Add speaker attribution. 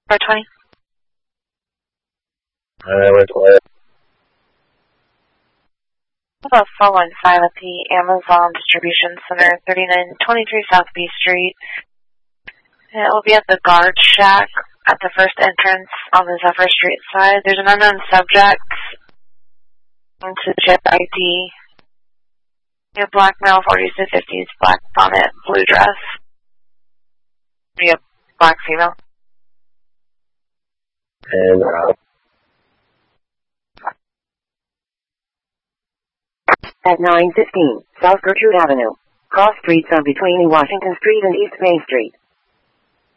Speaker 1: 420.
Speaker 2: Where's what?
Speaker 1: About 415 at the Amazon Distribution Center, 3923 South B Street. And it will be at the guard shack at the first entrance on the Zephyr Street side. There's an unknown subject to check ID. A black male, 40s to 50s, black bonnet, blue dress. Be a black female.
Speaker 2: And,
Speaker 3: At 915 South Gertrude Avenue. Cross streets are between Washington Street and East Main Street.